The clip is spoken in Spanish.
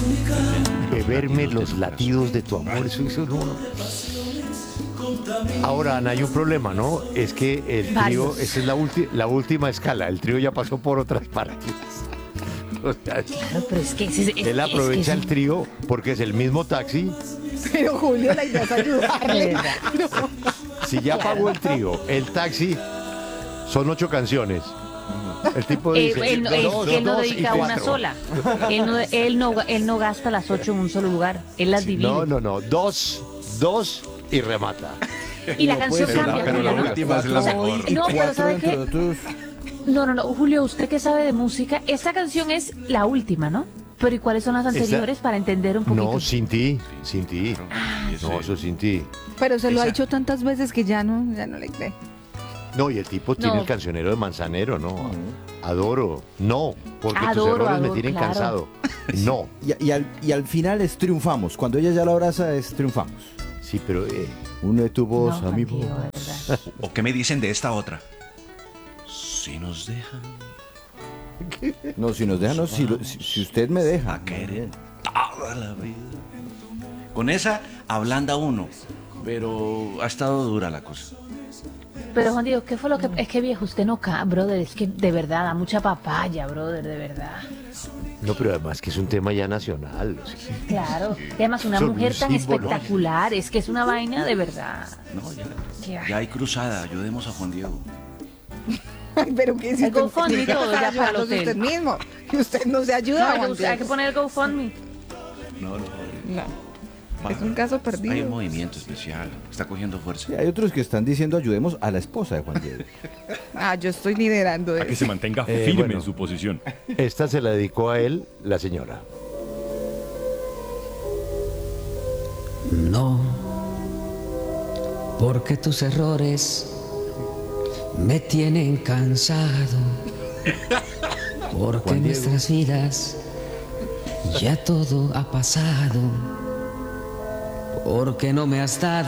Beberme los latidos de tu amor. Eso no. Ahora, Ana, hay un problema, ¿no? Es que el trío, Varios. esa es la última escala. El trío ya pasó por otras partes. O sea, Claro, pero es que él aprovecha el trío porque es el mismo taxi. Pero Julio, la idea es ayudarle. Si ya pagó el trío, el taxi, son 8 canciones. El tipo dice, él no dos y dedica una 4. sola. Él no gasta las 8 en un solo lugar. Él las divide. No. Dos y remata. Y la canción Pero cambia. la Julio, ¿no? última es la mejor. No, pero ¿sabe qué? Dentro de tus... No, Julio, usted que sabe de música, esta canción es la última, ¿no? Pero ¿y cuáles son las anteriores para entender un poquito? No, sin ti. Ese- No, eso sin ti. Pero se lo ha Esa- dicho tantas veces que ya no le cree. No, y el tipo tiene No. el cancionero de Manzanero, ¿no? Adoro. No, porque tus Adoro, errores me adoro, tienen claro. cansado. No. Y al final es triunfamos. Cuando ella ya lo abraza es triunfamos. Sí, pero Uno de tu voz No, a mi Juan voz. Diego, de verdad. ¿O qué me dicen de esta otra? Si nos dejan No, si nos dejan, no, si usted me deja. a querer toda la vida. Con esa ablanda uno, pero ha estado dura la cosa. Pero Juan Diego, ¿qué fue lo que...? Es que viejo, usted no cae, brother. Es que de verdad, da mucha papaya, brother, de verdad. no, pero además que es un tema ya nacional. O sea, Claro. Y además una Son mujer un tan símbolo. espectacular. Es que es una vaina de verdad. No, Qué ya hay cruzada, ayudemos a Juan Diego. Ay, pero que si El GoFundMe y todo, ya para el hotel. usted mismo. Que usted no se ayuda. No, Juan hay que Diego. poner el GoFundMe. No. No. Es un caso perdido. Hay un movimiento especial, está cogiendo fuerza. Y hay otros que están diciendo ayudemos a la esposa de Juan Diego. Yo estoy liderando A que eso. se mantenga firme bueno. en su posición. esta se la dedicó a él la señora. No, porque tus errores me tienen cansado, porque en nuestras vidas ya todo ha pasado, porque no me has dado